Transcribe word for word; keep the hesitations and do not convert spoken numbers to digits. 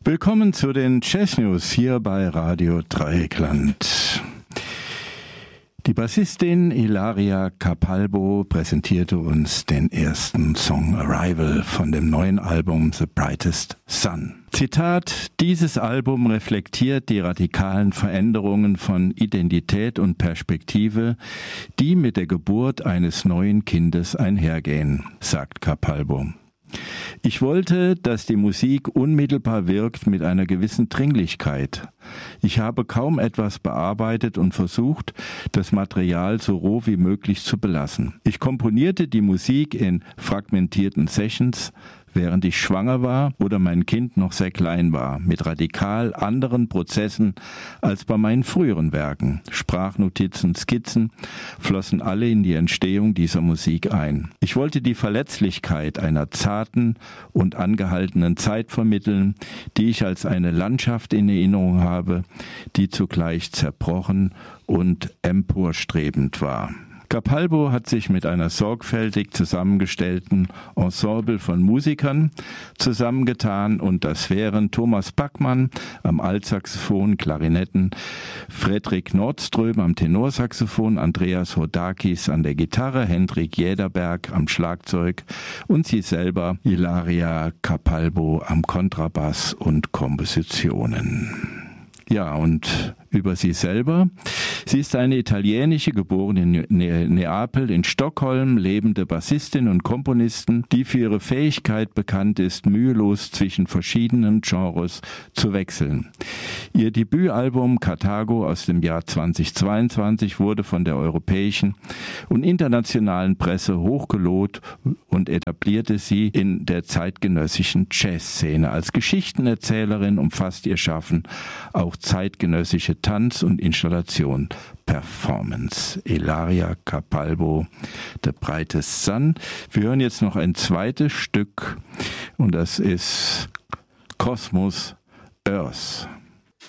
Willkommen zu den Jazz News hier bei Radio Dreieckland. Die Bassistin Ilaria Capalbo präsentierte uns den ersten Song Arrival von dem neuen Album The Brightest Sun. Zitat: Dieses Album reflektiert die radikalen Veränderungen von Identität und Perspektive, die mit der Geburt eines neuen Kindes einhergehen, sagt Capalbo. Ich wollte, dass die Musik unmittelbar wirkt mit einer gewissen Dringlichkeit. Ich habe kaum etwas bearbeitet und versucht, das Material so roh wie möglich zu belassen. Ich komponierte die Musik in fragmentierten Sessions, während ich schwanger war oder mein Kind noch sehr klein war, mit radikal anderen Prozessen als bei meinen früheren Werken. Sprachnotizen, Skizzen flossen alle in die Entstehung dieser Musik ein. Ich wollte die Verletzlichkeit einer zarten und angehaltenen Zeit vermitteln, die ich als eine Landschaft in Erinnerung habe, die zugleich zerbrochen und emporstrebend war. Capalbo hat sich mit einer sorgfältig zusammengestellten Ensemble von Musikern zusammengetan, und das wären Thomas Backmann am Altsaxophon, Klarinetten, Fredrik Nordström am Tenorsaxophon, Andreas Hodakis an der Gitarre, Hendrik Jäderberg am Schlagzeug und sie selber, Ilaria Capalbo, am Kontrabass und Kompositionen. Ja, und über sie selber. Sie ist eine italienische, geboren in ne- Neapel, in Stockholm, lebende Bassistin und Komponistin, die für ihre Fähigkeit bekannt ist, mühelos zwischen verschiedenen Genres zu wechseln. Ihr Debütalbum Karthago aus dem Jahr zweitausendzweiundzwanzig wurde von der europäischen und internationalen Presse hochgelobt und etablierte sie in der zeitgenössischen Jazzszene. Als Geschichtenerzählerin umfasst ihr Schaffen auch zeitgenössische Tanz und Installation, Performance. Ilaria Capalbo, The Brightest Sun. Wir hören jetzt noch ein zweites Stück und das ist Cosmos Earth.